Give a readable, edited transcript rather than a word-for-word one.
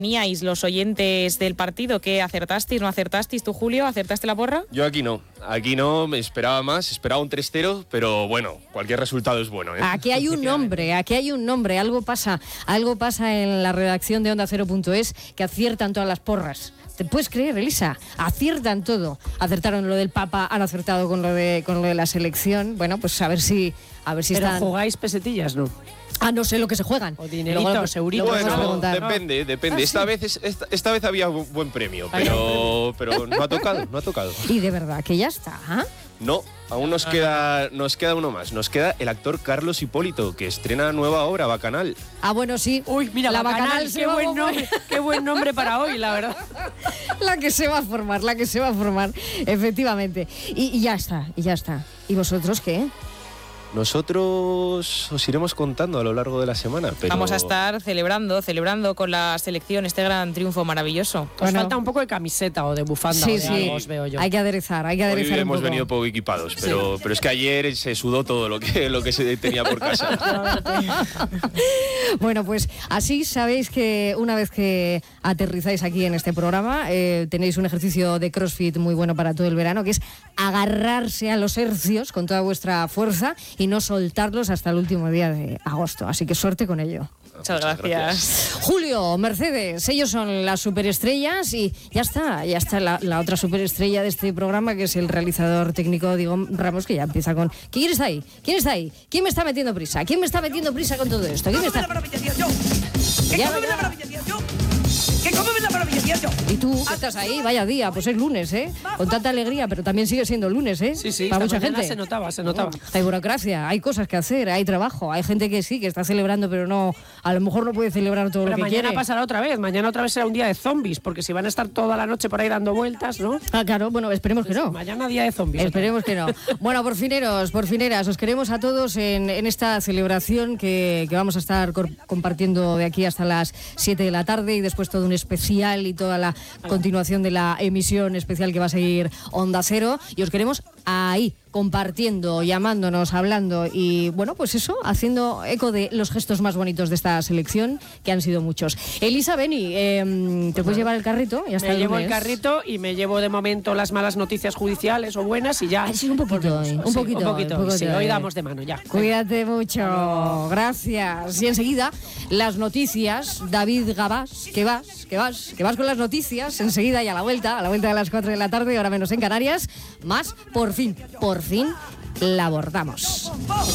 Teníais los oyentes del partido que acertasteis, no acertasteis. ¿Tú, Julio, acertaste la porra? Yo aquí no, me esperaba más, esperaba un 3-0, pero bueno, cualquier resultado es bueno, ¿eh? Aquí hay un nombre, algo pasa en la redacción de OndaCero.es que aciertan todas las porras. ¿Te puedes creer, Elisa? Aciertan todo. Acertaron lo del Papa, han acertado con lo de la selección. Bueno, pues a ver si Pero están... jugáis pesetillas, ¿no? No sé lo que se juegan. O dineritos, euritos. Bueno, depende. Esta vez había un buen premio, pero no ha tocado. Y de verdad que ya está, ¿ah? No, aún nos queda uno más. Nos queda el actor Carlos Hipólito, que estrena nueva obra, Bacanal. Bueno, sí. Uy, mira, la Bacanal, qué buen nombre para hoy, la verdad. La que se va a formar, efectivamente. Y ya está. ¿Y vosotros qué? Nosotros os iremos contando a lo largo de la semana, pero... Vamos a estar celebrando con la selección este gran triunfo maravilloso. Os falta un poco de camiseta o de bufanda o de algo, os veo yo. Hay que aderezar Hoy un hemos poco. venido poco equipados, pero es que ayer se sudó todo lo que se tenía por casa. Bueno, pues así sabéis que una vez que aterrizáis aquí en este programa, tenéis un ejercicio de CrossFit muy bueno para todo el verano, que es agarrarse a los hercios con toda vuestra fuerza y no soltarlos hasta el último día de agosto. Así que suerte con ello. Muchas gracias. Julio, Mercedes, ellos son las superestrellas y ya está la otra superestrella de este programa, que es el realizador técnico Diego Ramos, que ya empieza con... ¿Quién está ahí? ¿Quién me está metiendo prisa? ¿Quién me está metiendo prisa con todo esto? ¿Quién me está...? ¿Y tú qué estás ahí? Vaya día, pues es lunes, ¿eh? Con tanta alegría, pero también sigue siendo lunes, ¿eh? Sí, para mucha gente. Se notaba. Hay burocracia, hay cosas que hacer, hay trabajo, hay gente que sí, que está celebrando, pero no, a lo mejor no puede celebrar todo lo que quiere. Mañana pasará otra vez, mañana otra vez será un día de zombies, porque si van a estar toda la noche por ahí dando vueltas, ¿no? Claro, bueno, esperemos que no. Mañana día de zombies. Esperemos que no. Bueno, por fineras, os queremos a todos en esta celebración que vamos a estar compartiendo de aquí hasta las 7 de la tarde y después todo un especial y toda la continuación de la emisión especial que va a seguir Onda Cero, y os queremos ahí compartiendo, llamándonos, hablando y bueno, pues eso, haciendo eco de los gestos más bonitos de esta selección, que han sido muchos. Elisa, Beni, ¿te puedes llevar el carrito? Ya está. Me llevo el carrito y me llevo de momento las malas noticias judiciales o buenas y ya. Sí, un poquito. Sí, hoy damos de mano ya. Cuídate mucho, gracias. Y enseguida las noticias, David Gabás, que vas con las noticias enseguida y a la vuelta de las 4 de la tarde, hora menos en Canarias, más por fin la abordamos.